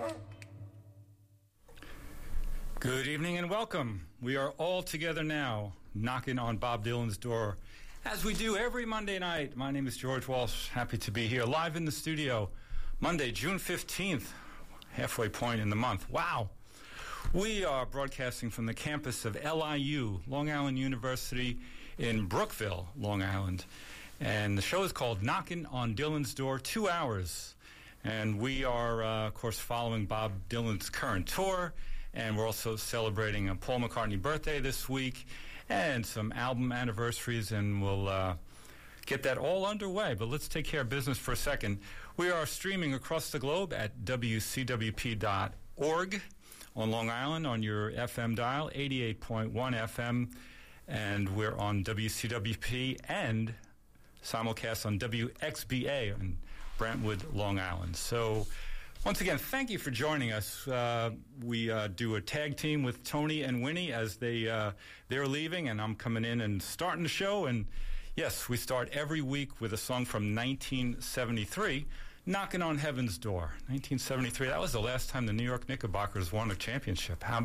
Good evening and welcome. We are all together now, knocking on Bob Dylan's door, as we do every Monday night. My name is George Walsh. Happy to be here live in the studio, Monday, June 15th, halfway point in the month. Wow. We are broadcasting from the campus of LIU, Long Island University in Brookville, Long Island. And the show is called Knocking on Dylan's Door, 2 hours. And we are, of course, following Bob Dylan's current tour. And we're also celebrating a Paul McCartney birthday this week and some album anniversaries, and we'll get that all underway. But let's take care of business for a second. We are streaming across the globe at WCWP.org on Long Island on your FM dial, 88.1 FM, and we're on WCWP and simulcast on WXBA in Brentwood, Long Island. So once again, thank you for joining us. We do a tag team with Tony and Winnie as they're leaving, and I'm coming in and starting the show. And yes, we start every week with a song from 1973, Knocking on Heaven's Door. 1973, that was the last time the New York Knickerbockers won a championship. How